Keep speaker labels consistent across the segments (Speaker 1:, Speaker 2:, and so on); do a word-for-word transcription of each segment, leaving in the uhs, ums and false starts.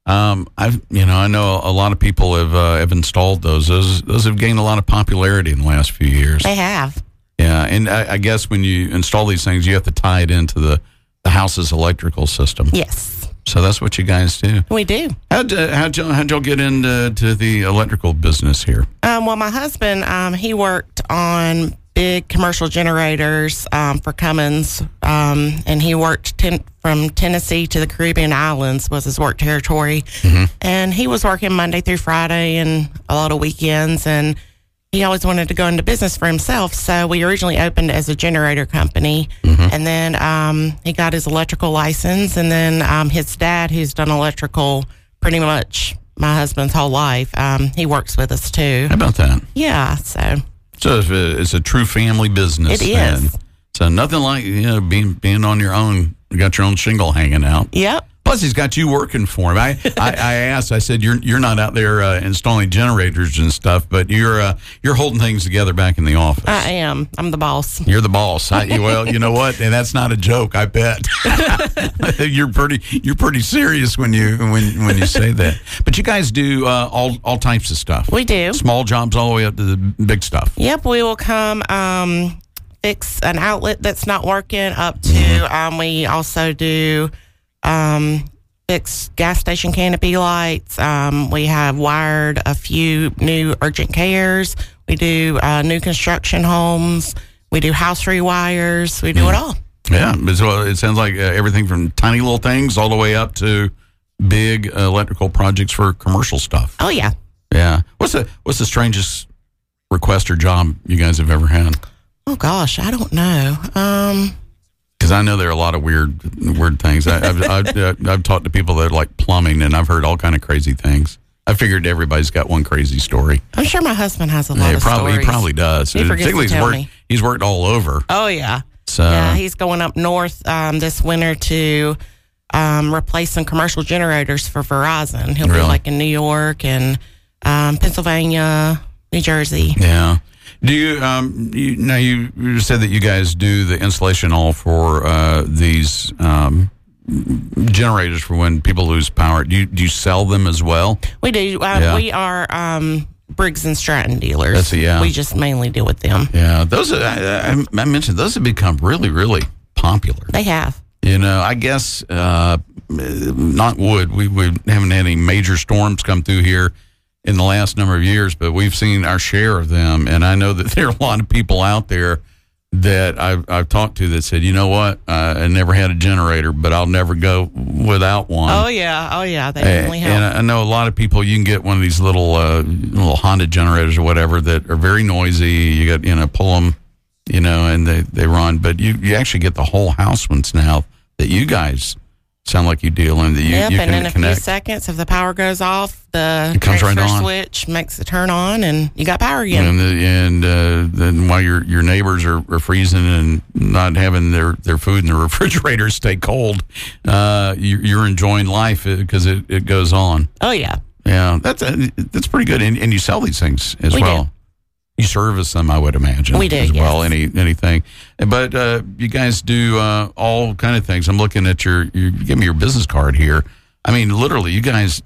Speaker 1: Um, I've, you know, I know a lot of people have uh, have installed those. Those those have gained a lot of popularity in the last few years.
Speaker 2: They have.
Speaker 1: Yeah, and I, I guess when you install these things, you have to tie it into the, the house's electrical system.
Speaker 2: Yes.
Speaker 1: So that's what you guys do.
Speaker 2: We do.
Speaker 1: How'd, uh, how'd, y'all, how'd y'all get into to the electrical business here?
Speaker 2: Um, well, my husband, um, he worked on big commercial generators um, for Cummins, um, and he worked ten, from Tennessee to the Caribbean islands was his work territory. Mm-hmm. And he was working Monday through Friday and a lot of weekends, and he always wanted to go into business for himself. So we originally opened as a generator company, mm-hmm. and then um, he got his electrical license, and then um, his dad, who's done electrical pretty much my husband's whole life, um, he works with us too.
Speaker 1: How about that?
Speaker 2: Yeah, so...
Speaker 1: So it's a, it's a true family business.
Speaker 2: It
Speaker 1: then.
Speaker 2: is.
Speaker 1: So nothing like, you know, being being on your own. You got your own shingle hanging out.
Speaker 2: Yep.
Speaker 1: Plus, he's got you working for him. I, I, I asked. I said, "You're you're not out there uh, installing generators and stuff, but you're uh, you're holding things together back in the office."
Speaker 2: I am. I'm the boss.
Speaker 1: You're the boss. I, well, you know what? And that's not a joke. I bet you're pretty you're pretty serious when you when when you say that. But you guys do uh, all all types of stuff.
Speaker 2: We do.
Speaker 1: Small jobs all the way up to the big stuff.
Speaker 2: Yep. We will come um, fix an outlet that's not working up to. Mm-hmm. Um, we also do. Um, fix gas station canopy lights. Um, we have wired a few new urgent cares. We do uh, new construction homes. We do house rewires. We do mm. it all.
Speaker 1: Yeah, so it sounds like uh, everything from tiny little things all the way up to big uh, electrical projects for commercial stuff.
Speaker 2: Oh yeah,
Speaker 1: yeah. What's the What's the strangest request or job you guys have ever had?
Speaker 2: Oh gosh, I don't know. Um,
Speaker 1: Because I know there are a lot of weird, weird things. I, I've, I've, I've talked to people that like plumbing, and I've heard all kind of crazy things. I figured everybody's got one crazy story.
Speaker 2: I'm sure my husband has a lot
Speaker 1: yeah,
Speaker 2: of
Speaker 1: probably,
Speaker 2: stories.
Speaker 1: He probably does.
Speaker 2: He forgets to
Speaker 1: he's
Speaker 2: tell
Speaker 1: worked,
Speaker 2: me.
Speaker 1: He's worked all over.
Speaker 2: Oh yeah.
Speaker 1: So
Speaker 2: yeah, he's going up north um, this winter to um, replace some commercial generators for Verizon. He'll
Speaker 1: really?
Speaker 2: be like in New York and um, Pennsylvania, New Jersey.
Speaker 1: Yeah. Do you, um, you, now you, you said that you guys do the installation all for, uh, these, um, generators for when people lose power. Do you, do you sell them as well?
Speaker 2: We do. Uh,
Speaker 1: yeah.
Speaker 2: We are, um, Briggs and Stratton dealers.
Speaker 1: That's a, yeah.
Speaker 2: We just mainly deal with them.
Speaker 1: Yeah. Those, are, I, I, I mentioned those have become really, really popular.
Speaker 2: They have.
Speaker 1: You know, I guess, uh, not wood. We, we haven't had any major storms come through here in the last number of years, but we've seen our share of them. And I know that there are a lot of people out there that I've, I've talked to that said, you know what, uh, I never had a generator, but I'll never go without one.
Speaker 2: Oh, yeah. Oh, yeah. They definitely help.
Speaker 1: And I know a lot of people, you can get one of these little uh, little Honda generators or whatever that are very noisy. You got, you know, pull them, you know, and they, they run. But you, you actually get the whole house ones now that you guys sound like you deal in. That you,
Speaker 2: yep,
Speaker 1: you
Speaker 2: and
Speaker 1: can
Speaker 2: in a
Speaker 1: connect.
Speaker 2: few seconds, if the power goes off, the
Speaker 1: it comes
Speaker 2: transfer
Speaker 1: right on.
Speaker 2: switch makes the turn on, and you got power again.
Speaker 1: And, the, and uh, then while your your neighbors are, are freezing and not having their, their food in the refrigerator stay cold, uh, you, you're enjoying life because it, it goes on.
Speaker 2: Oh, yeah.
Speaker 1: Yeah, that's uh, that's pretty good. And, and you sell these things as
Speaker 2: we
Speaker 1: well.
Speaker 2: Do.
Speaker 1: You service them, I would imagine.
Speaker 2: We do,
Speaker 1: as
Speaker 2: yes.
Speaker 1: well. Any anything, but uh, you guys do uh, all kind of things. I'm looking at your. You give me your business card here. I mean, literally, you guys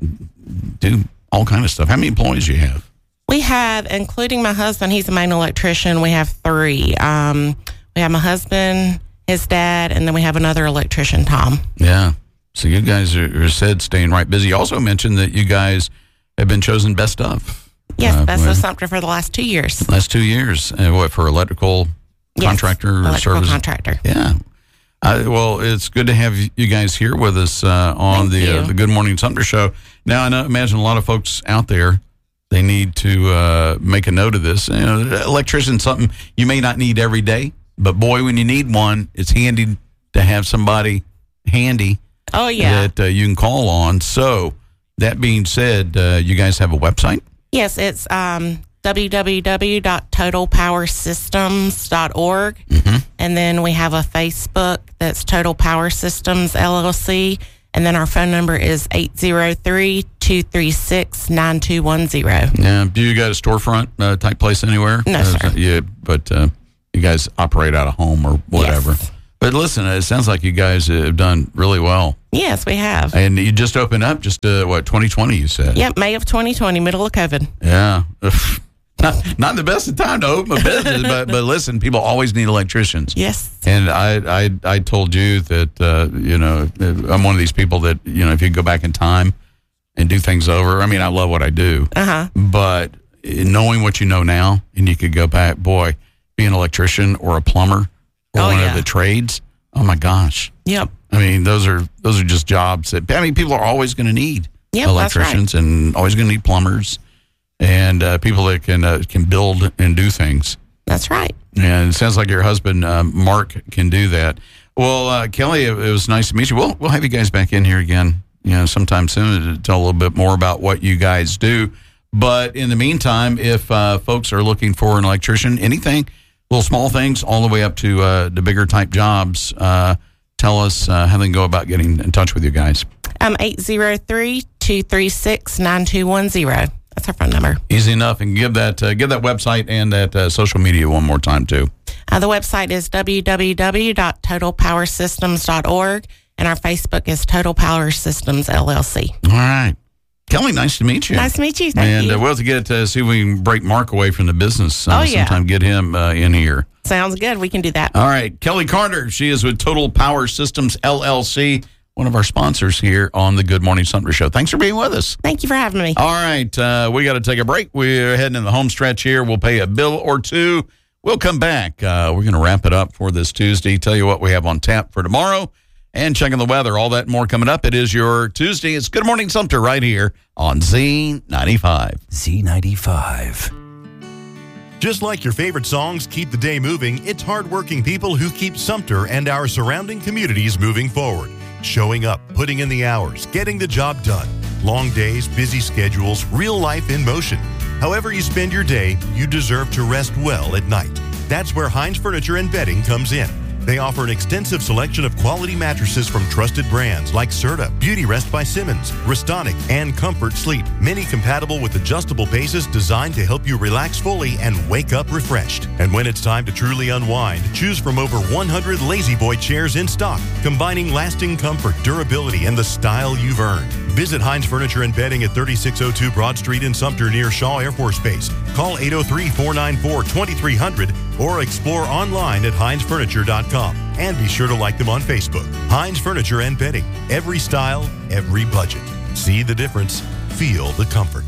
Speaker 1: do all kind of stuff. How many employees do you have?
Speaker 2: We have, including my husband. He's the main electrician. We have three. Um, we have my husband, his dad, and then we have another electrician, Tom.
Speaker 1: Yeah. So you guys are, are said staying right busy. You also mentioned that you guys have been chosen best of.
Speaker 2: Yes,
Speaker 1: uh,
Speaker 2: Best of Sumter for the last two years.
Speaker 1: Last two years. And what, for electrical
Speaker 2: yes,
Speaker 1: contractor or
Speaker 2: electrical
Speaker 1: service?
Speaker 2: contractor.
Speaker 1: Yeah. Uh, well, it's good to have you guys here with us uh, on
Speaker 2: Thank
Speaker 1: the uh, the Good Morning Sumter Show. Now, I know, imagine a lot of folks out there, they need to uh, make a note of this. You know, electrician's something you may not need every day, but boy, when you need one, it's handy to have somebody handy
Speaker 2: Oh, yeah.
Speaker 1: that uh, you can call on. So, that being said, uh, you guys have a website?
Speaker 2: Yes, it's um, w w w dot total power systems dot org.
Speaker 1: Mm-hmm.
Speaker 2: And then we have a Facebook that's Total Power Systems, L L C. And then our phone number is eight zero three, two three six, nine two one zero.
Speaker 1: Yeah. Do you got a storefront uh, type place anywhere?
Speaker 2: No,
Speaker 1: uh,
Speaker 2: sir.
Speaker 1: Yeah, but uh, you guys operate out of home or whatever.
Speaker 2: Yes.
Speaker 1: But listen, it sounds like you guys have done really well.
Speaker 2: Yes, we have.
Speaker 1: And you just opened up just, uh, what, twenty twenty, you said?
Speaker 2: Yep, May of twenty twenty, middle of COVID.
Speaker 1: Yeah. Not, not the best of time to open a business, but but listen, people always need electricians.
Speaker 2: Yes.
Speaker 1: And I I, I told you that, uh, you know, I'm one of these people that, you know, if you go back in time and do things over, I mean, I love what I do.
Speaker 2: Uh-huh.
Speaker 1: But knowing what you know now, and you could go back, boy, be an electrician or a plumber or
Speaker 2: oh,
Speaker 1: one
Speaker 2: yeah.
Speaker 1: of the trades, oh, my gosh.
Speaker 2: Yep.
Speaker 1: I mean, those are those are just jobs that, I mean, people are always going to need
Speaker 2: yep,
Speaker 1: electricians
Speaker 2: that's right.
Speaker 1: and always going to need plumbers. And uh, people that can uh, can build and do things.
Speaker 2: That's right.
Speaker 1: And it sounds like your husband, uh, Mark, can do that. Well, uh, Kelly, it, it was nice to meet you. We'll, we'll have you guys back in here again, you know, sometime soon to tell a little bit more about what you guys do. But in the meantime, if uh, folks are looking for an electrician, anything, little small things, all the way up to uh, the bigger type jobs, uh, tell us uh, how they can go about getting in touch with you guys.
Speaker 2: Um, eight zero three, two three six, nine two one zero. That's our phone number.
Speaker 1: Easy enough. And give that uh, give that website and that uh, social media one more time, too.
Speaker 2: Uh, the website is w w w dot total power systems dot org, and our Facebook is Total Power Systems, L L C.
Speaker 1: All right. Kelly, nice to meet you.
Speaker 2: Nice to meet you. Thank
Speaker 1: and
Speaker 2: you.
Speaker 1: Uh, we'll have to get to see if we can break Mark away from the business uh,
Speaker 2: oh, yeah.
Speaker 1: sometime, get him uh, in here.
Speaker 2: Sounds good. We can do that.
Speaker 1: All right. Kelly Carter, she is with Total Power Systems, L L C. One of our sponsors here on the Good Morning Sumter Show. Thanks for being with us.
Speaker 2: Thank you for having me.
Speaker 1: All right. Uh, we got to take a break. We're heading in the home stretch here. We'll pay a bill or two. We'll come back. Uh, we're going to wrap it up for this Tuesday. Tell you what we have on tap for tomorrow and checking the weather. All that and more coming up. It is your Tuesday. It's Good Morning Sumter right here on Z ninety-five.
Speaker 3: Z ninety-five.
Speaker 4: Just like your favorite songs keep the day moving, it's hardworking people who keep Sumter and our surrounding communities moving forward. Showing up, putting in the hours, getting the job done. Long days, busy schedules, real life in motion. However you spend your day, you deserve to rest well at night. That's where Hines Furniture and Bedding comes in. They offer an extensive selection of quality mattresses from trusted brands like Serta, Beauty Rest by Simmons, Restonic, and Comfort Sleep. Many compatible with adjustable bases designed to help you relax fully and wake up refreshed. And when it's time to truly unwind, choose from over one hundred Lazy Boy chairs in stock, combining lasting comfort, durability, and the style you've earned. Visit Hines Furniture and Bedding at thirty-six oh two Broad Street in Sumter near Shaw Air Force Base. Call eight oh three, four nine four, two three zero zero or explore online at hines furniture dot com. And be sure to like them on Facebook. Hines Furniture and Bedding. Every style, every budget. See the difference. Feel the comfort.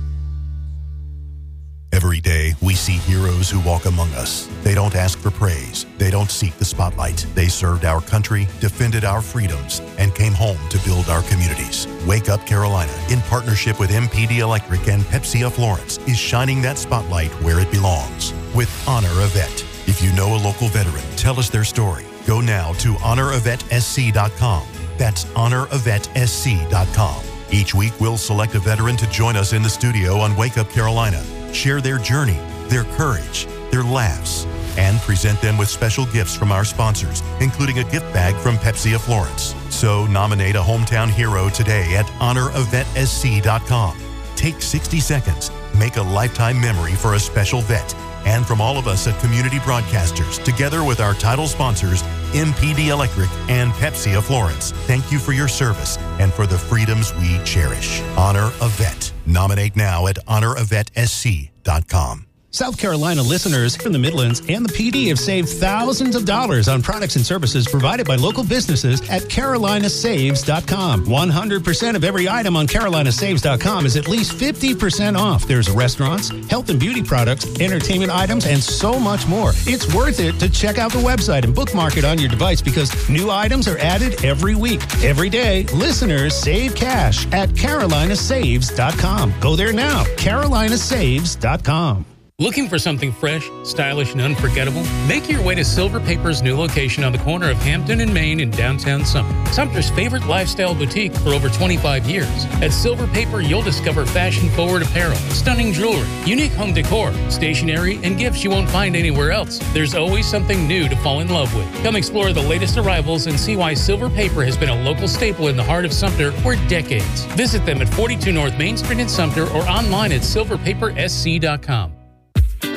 Speaker 4: Every day, we see heroes who walk among us. They don't ask for praise. They don't seek the spotlight. They served our country, defended our freedoms, and came home to build our communities. Wake Up Carolina, in partnership with M P D Electric and Pepsi of Florence, is shining that spotlight where it belongs with Honor a Vet. If you know a local veteran, tell us their story. Go now to honor a vet s c dot com. That's honor a vet s c dot com. Each week, we'll select a veteran to join us in the studio on Wake Up Carolina. Share their journey, their courage, their laughs, and present them with special gifts from our sponsors, including a gift bag from Pepsi of Florence. So nominate a hometown hero today at honor a vet s c dot com. Take sixty seconds. Make a lifetime memory for a special vet. And from all of us at Community Broadcasters, together with our title sponsors, M P D Electric and Pepsi of Florence, thank you for your service and for the freedoms we cherish. Honor a Vet. Nominate now at honor a vet s c dot com.
Speaker 5: South Carolina listeners from the Midlands and the P D have saved thousands of dollars on products and services provided by local businesses at carolina saves dot com. one hundred percent of every item on carolina saves dot com is at least fifty percent off. There's restaurants, health and beauty products, entertainment items, and so much more. It's worth it to check out the website and bookmark it on your device because new items are added every week. Every day, listeners save cash at carolina saves dot com. Go there now, carolina saves dot com.
Speaker 6: Looking for something fresh, stylish, and unforgettable? Make your way to Silver Paper's new location on the corner of Hampton and Main in downtown Sumter. Sumter's favorite lifestyle boutique for over twenty-five years. At Silver Paper, you'll discover fashion-forward apparel, stunning jewelry, unique home decor, stationery, and gifts you won't find anywhere else. There's always something new to fall in love with. Come explore the latest arrivals and see why Silver Paper has been a local staple in the heart of Sumter for decades. Visit them at forty-two North Main Street in Sumter or online at silver paper s c dot com.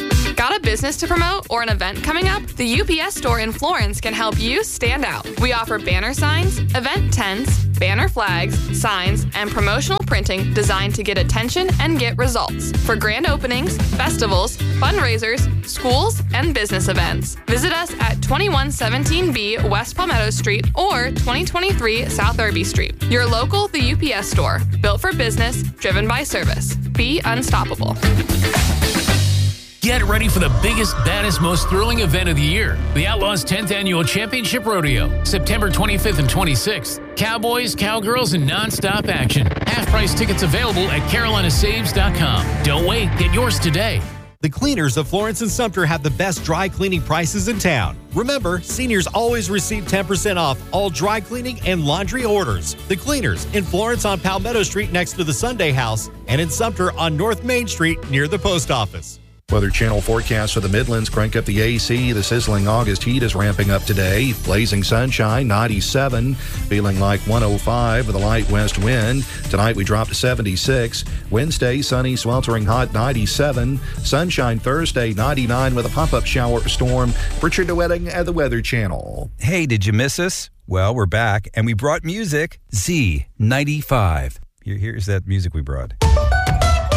Speaker 7: Got a business to promote or an event coming up? The U P S store in Florence can help you stand out. We offer banner signs, event tents, banner flags, signs, and promotional printing designed to get attention and get results for grand openings, festivals, fundraisers, schools, and business events. Visit us at twenty-one seventeen B West Palmetto Street or twenty twenty-three South Irby Street. Your local The U P S store, built for business, driven by service. Be unstoppable.
Speaker 8: Get ready for the biggest, baddest, most thrilling event of the year. The Outlaws tenth Annual Championship Rodeo, September twenty-fifth and twenty-sixth. Cowboys, cowgirls, and nonstop action. Half-price tickets available at carolina saves dot com. Don't wait. Get yours today.
Speaker 9: The cleaners of Florence and Sumter have the best dry cleaning prices in town. Remember, seniors always receive ten percent off all dry cleaning and laundry orders. The cleaners in Florence on Palmetto Street next to the Sunday House and in Sumter on North Main Street near the post office.
Speaker 10: Weather Channel forecast for the Midlands. Crank up the A C. The sizzling August heat is ramping up today. Blazing sunshine, ninety-seven. Feeling like one oh five with a light west wind. Tonight we drop to seventy-six. Wednesday, sunny, sweltering hot, ninety-seven. Sunshine Thursday, ninety-nine with a pop-up shower storm. Richard DeWetting at the Weather Channel.
Speaker 3: Hey, did you miss us? Well, we're back, and we brought music. Z ninety-five. Here, here's that music we brought.